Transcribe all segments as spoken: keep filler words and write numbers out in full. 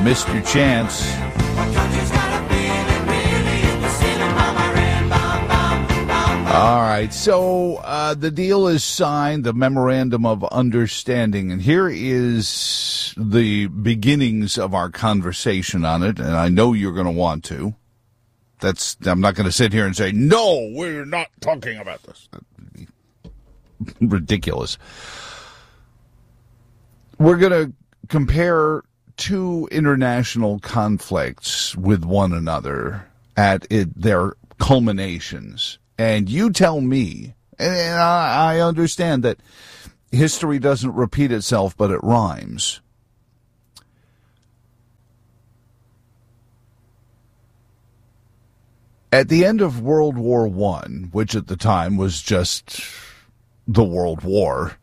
missed your chance. All right, so uh, the deal is signed, the Memorandum of Understanding, and here is the beginnings of our conversation on it, and I know you're going to want to. That's I'm not going to sit here and say, no, we're not talking about this. Ridiculous. We're going to compare two international conflicts with one another at it, their culminations. And you tell me, and I understand that history doesn't repeat itself, but it rhymes. At the end of World War One, which at the time was just the World War,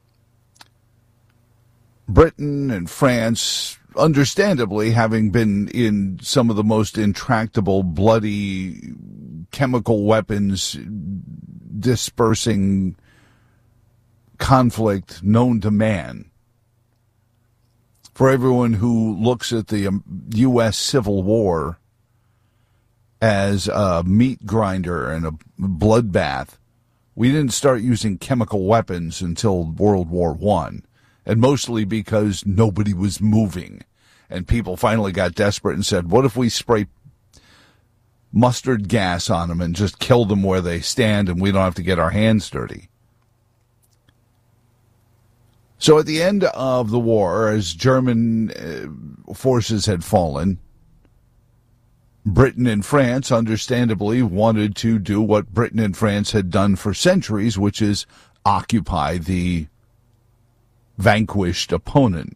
Britain and France, understandably, having been in some of the most intractable, bloody, chemical weapons dispersing conflict known to man. For everyone who looks at the U S Civil War as a meat grinder and a bloodbath, we didn't start using chemical weapons until World War One, and mostly because nobody was moving. And people finally got desperate and said, what if we spray mustard gas on them and just kill them where they stand and we don't have to get our hands dirty? So at the end of the war, as German uh, forces had fallen, Britain and France understandably wanted to do what Britain and France had done for centuries, which is occupy the vanquished opponent.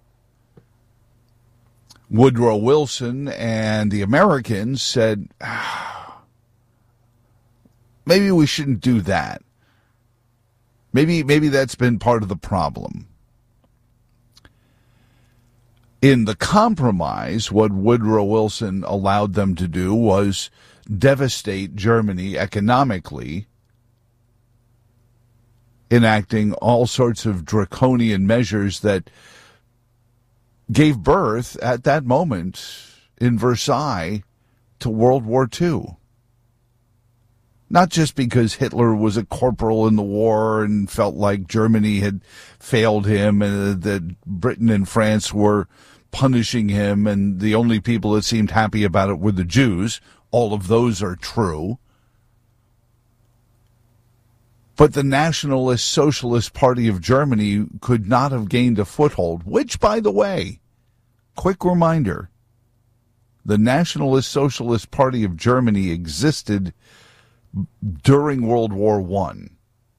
Woodrow Wilson and the Americans said, ah, maybe we shouldn't do that. Maybe, maybe that's been part of the problem. In the compromise, what Woodrow Wilson allowed them to do was devastate Germany economically, enacting all sorts of draconian measures that gave birth at that moment in Versailles to World War Two. Not just because Hitler was a corporal in the war and felt like Germany had failed him and that Britain and France were punishing him and the only people that seemed happy about it were the Jews. All of those are true. But the Nationalist Socialist Party of Germany could not have gained a foothold, which, by the way, quick reminder, the Nationalist Socialist Party of Germany existed during World War One.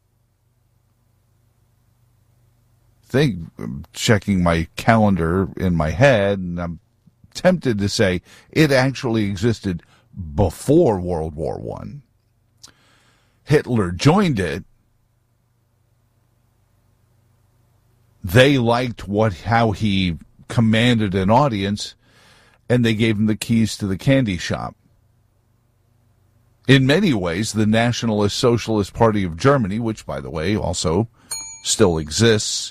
I think I'm checking my calendar in my head, and I'm tempted to say it actually existed before World War One. Hitler joined it. They liked what how he commanded an audience, and they gave him the keys to the candy shop. In many ways, the Nationalist Socialist Party of Germany, which, by the way, also still exists,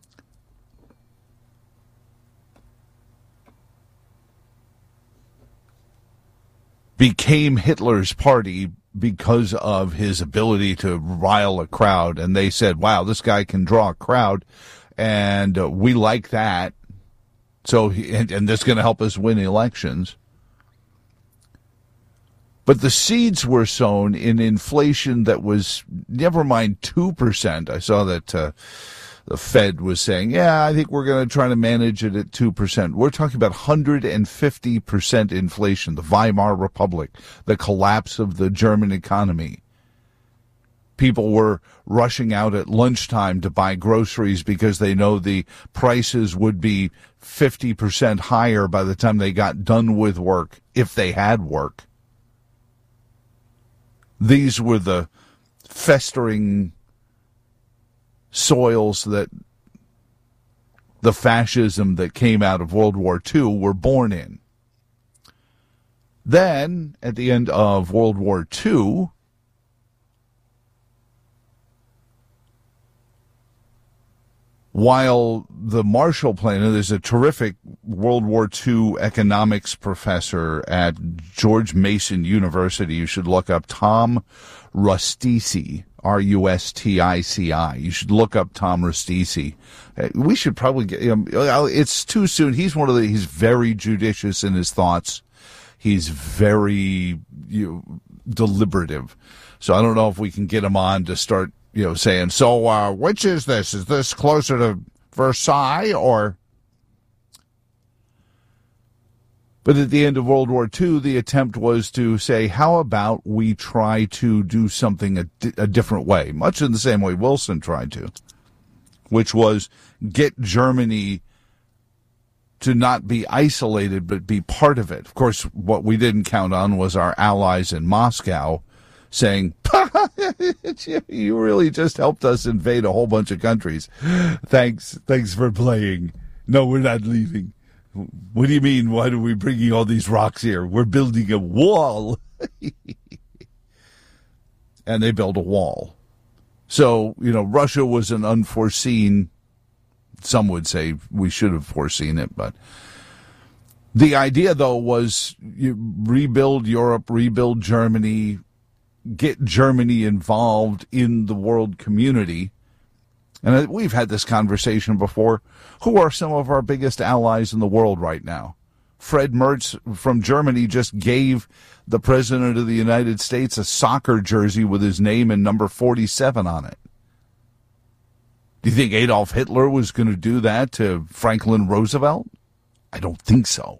became Hitler's party because of his ability to rile a crowd. And they said, wow, this guy can draw a crowd, and uh, we like that. So, he, and, and this is going to help us win elections. But the seeds were sown in inflation that was, never mind two percent. I saw that uh, the Fed was saying, yeah, I think we're going to try to manage it at two percent. We're talking about one hundred fifty percent inflation, the Weimar Republic, the collapse of the German economy. People were rushing out at lunchtime to buy groceries because they know the prices would be fifty percent higher by the time they got done with work, if they had work. These were the festering soils that the fascism that came out of World War Two were born in. Then, at the end of World War Two, while the Marshall Plan, and there's a terrific World War Two economics professor at George Mason University. You should look up Tom Rustici, R U S T I C I. You should look up Tom Rustici. We should probably get him. It's too soon. He's one of the, he's very judicious in his thoughts. He's very you know, deliberative. So I don't know if we can get him on to start, you know, saying, so uh, which is this? Is this closer to Versailles or? But at the end of World War Two, the attempt was to say, how about we try to do something a, a different way, much in the same way Wilson tried to, which was get Germany to not be isolated, but be part of it. Of course, what we didn't count on was our allies in Moscow saying, you really just helped us invade a whole bunch of countries. Thanks. Thanks for playing. No, we're not leaving. What do you mean? Why are we bringing all these rocks here? We're building a wall. And they built a wall. So, you know, Russia was an unforeseen, some would say we should have foreseen it, but the idea, though, was you rebuild Europe, rebuild Germany, get Germany involved in the world community. And we've had this conversation before. Who are some of our biggest allies in the world right now? Fred Merz from Germany just gave the President of the United States a soccer jersey with his name and number forty-seven on it. Do you think Adolf Hitler was going to do that to Franklin Roosevelt? I don't think so.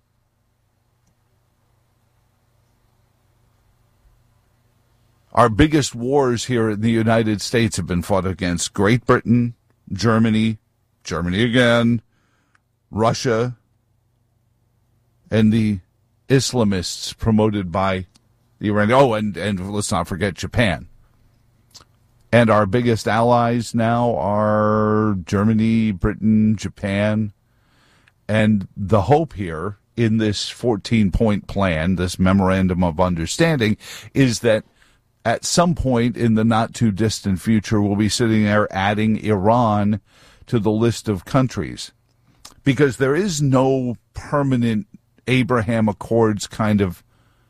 Our biggest wars here in the United States have been fought against Great Britain, Germany, Germany again, Russia, and the Islamists promoted by the Iran. Oh, and, and let's not forget Japan. And our biggest allies now are Germany, Britain, Japan. And the hope here in this fourteen-point plan, this memorandum of understanding, is that at some point in the not-too-distant future, we'll be sitting there adding Iran to the list of countries. Because there is no permanent Abraham Accords kind of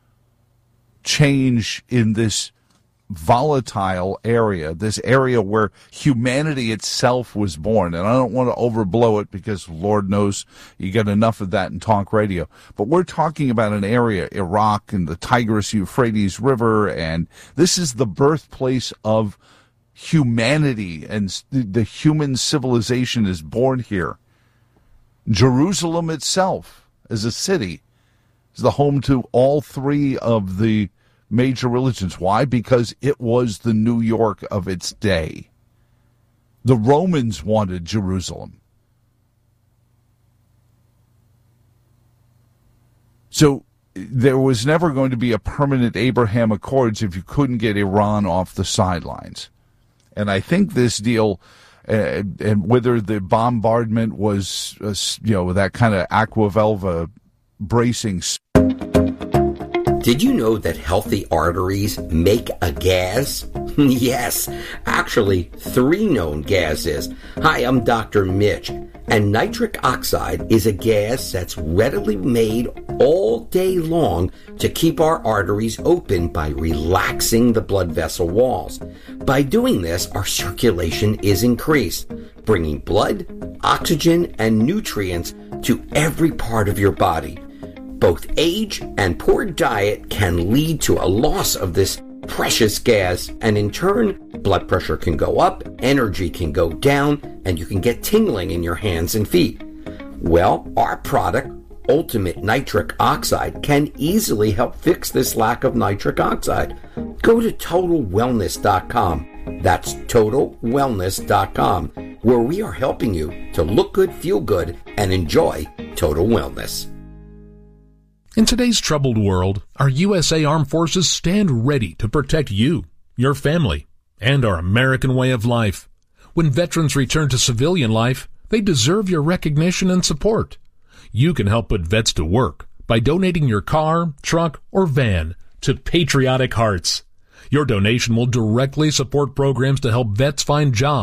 change in this volatile area, this area where humanity itself was born. And I don't want to overblow it because Lord knows you get enough of that in talk radio. But we're talking about an area, Iraq and the Tigris-Euphrates River, and this is the birthplace of humanity, and the human civilization is born here. Jerusalem itself, as a city, is the home to all three of the major religions. Why? Because it was the New York of its day. The Romans wanted Jerusalem. So there was never going to be a permanent Abraham Accords if you couldn't get Iran off the sidelines. And I think this deal, uh, and whether the bombardment was, uh, you know, that kind of Aqua Velva bracing. Did you know that healthy arteries make a gas? Yes, actually three known gases. Hi, I'm Doctor Mitch, and nitric oxide is a gas that's readily made all day long to keep our arteries open by relaxing the blood vessel walls. By doing this, our circulation is increased, bringing blood, oxygen, and nutrients to every part of your body. Both age and poor diet can lead to a loss of this precious gas, and in turn, blood pressure can go up, energy can go down, and you can get tingling in your hands and feet. Well, our product, Ultimate Nitric Oxide, can easily help fix this lack of nitric oxide. Go to total wellness dot com. That's total wellness dot com, where we are helping you to look good, feel good, and enjoy total wellness. In today's troubled world, our U S A Armed Forces stand ready to protect you, your family, and our American way of life. When veterans return to civilian life, they deserve your recognition and support. You can help put vets to work by donating your car, truck, or van to Patriotic Hearts. Your donation will directly support programs to help vets find jobs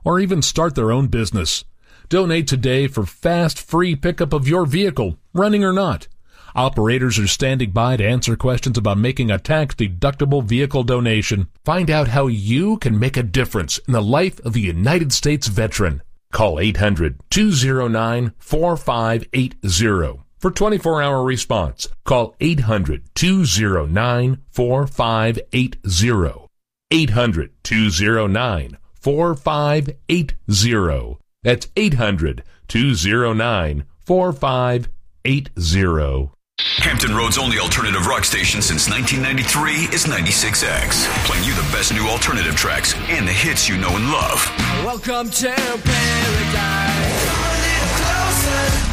or even start their own business. Donate today for fast, free pickup of your vehicle, running or not. Operators are standing by to answer questions about making a tax-deductible vehicle donation. Find out how you can make a difference in the life of a United States veteran. Call eight hundred, two oh nine, four five eight oh for twenty-four hour response. Call eight hundred, two oh nine, four five eight oh. eight hundred, two oh nine, four five eight oh. That's eight hundred, two oh nine, four five eight oh. Hampton Road's only alternative rock station since nineteen ninety-three is ninety-six X, playing you the best new alternative tracks and the hits you know and love. Welcome to paradise. Come a little closer.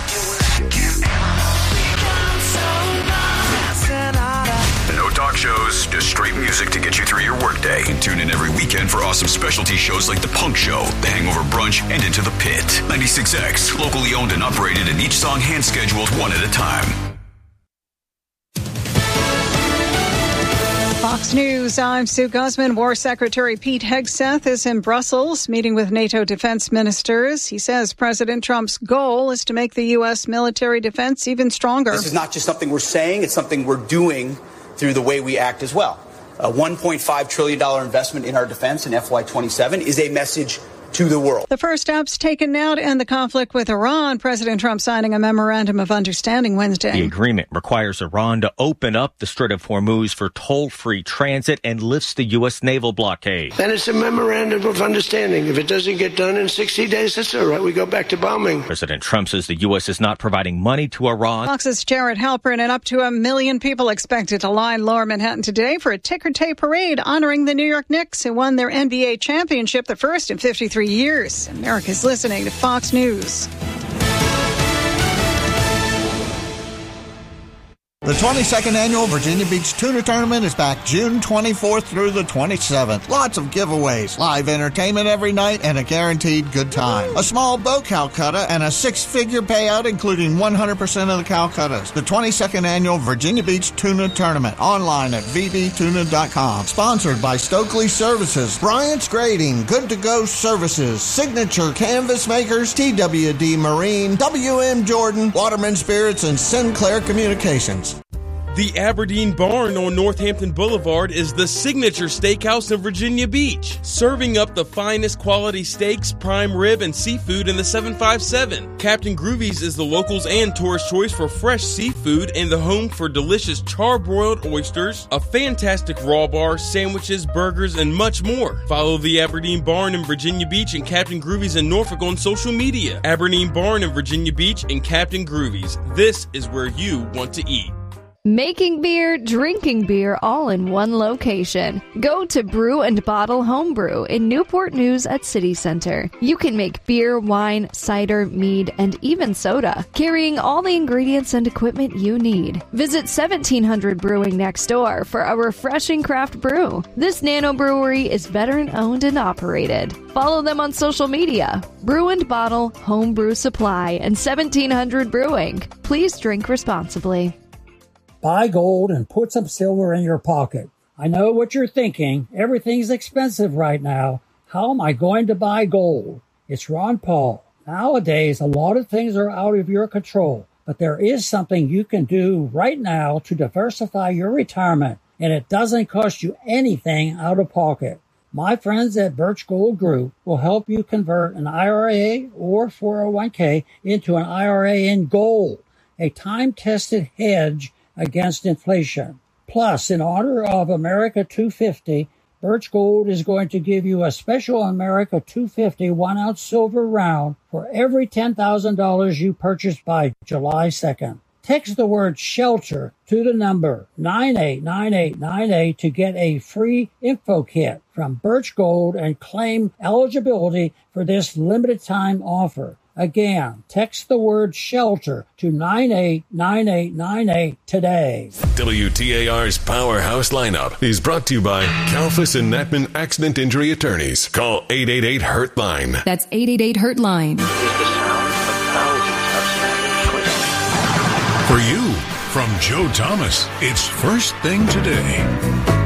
No talk shows, just straight music to get you through your workday. And tune in every weekend for awesome specialty shows like The Punk Show, The Hangover Brunch, and Into the Pit. ninety-six X, locally owned and operated, and each song hand-scheduled one at a time. Fox News, I'm Sue Guzman. War Secretary Pete Hegseth is in Brussels meeting with NATO defense ministers. He says President Trump's goal is to make the U S military defense even stronger. This is not just something we're saying, it's something we're doing through the way we act as well. A one point five trillion dollars investment in our defense in F Y twenty-seven is a message to the world. The first steps taken now to end the conflict with Iran. President Trump signing a memorandum of understanding Wednesday. The agreement requires Iran to open up the Strait of Hormuz for toll-free transit and lifts the U S naval blockade. Then it's a memorandum of understanding. If it doesn't get done in sixty days, that's all right. We go back to bombing. President Trump says the U S is not providing money to Iran. Fox's Jared Halpern and up to a million people expected to line Lower Manhattan today for a ticker tape parade honoring the New York Knicks, who won their N B A championship, the first in fifty-three years. America's listening to Fox News. The twenty-second Annual Virginia Beach Tuna Tournament is back June twenty-fourth through the twenty-seventh. Lots of giveaways, live entertainment every night, and a guaranteed good time. A small bow Calcutta and a six-figure payout, including one hundred percent of the Calcuttas. The twenty-second Annual Virginia Beach Tuna Tournament, online at v b tuna dot com. Sponsored by Stokely Services, Bryant's Grading, Good to Go Services, Signature Canvas Makers, T W D Marine, W M Jordan, Waterman Spirits, and Sinclair Communications. The Aberdeen Barn on Northampton Boulevard is the signature steakhouse in Virginia Beach, serving up the finest quality steaks, prime rib, and seafood in the seven five seven. Captain Groovy's is the locals and tourist choice for fresh seafood and the home for delicious charbroiled oysters, a fantastic raw bar, sandwiches, burgers, and much more. Follow the Aberdeen Barn in Virginia Beach and Captain Groovy's in Norfolk on social media. Aberdeen Barn in Virginia Beach and Captain Groovy's. This is where you want to eat. Making beer, drinking beer, all in one location. Go to Brew and Bottle Homebrew in Newport News at City Center. You can make beer, wine, cider, mead, and even soda, carrying all the ingredients and equipment you need. Visit seventeen hundred Brewing next door for a refreshing craft brew. This nano brewery is veteran-owned and operated. Follow them on social media. Brew and Bottle Homebrew Supply and seventeen hundred Brewing. Please drink responsibly. Buy gold and put some silver in your pocket. I know what you're thinking. Everything's expensive right now. How am I going to buy gold? It's Ron Paul. Nowadays, a lot of things are out of your control, but there is something you can do right now to diversify your retirement, and it doesn't cost you anything out of pocket. My friends at Birch Gold Group will help you convert an I R A or four oh one k into an I R A in gold, a time-tested hedge against inflation. Plus, in honor of America two fifty, Birch Gold is going to give you a special America two fifty one-ounce silver round for every ten thousand dollars you purchase by July second. Text the word SHELTER to the number nine eight nine eight nine eight to get a free info kit from Birch Gold and claim eligibility for this limited time offer. Again, text the word SHELTER to nine eight nine eight nine eight today. W T A R's Powerhouse Lineup is brought to you by Kalfas and Natman Accident Injury Attorneys. Call eight eight eight HURT line. That's eight eight eight HURT line. For you, from Joe Thomas, it's First Thing Today.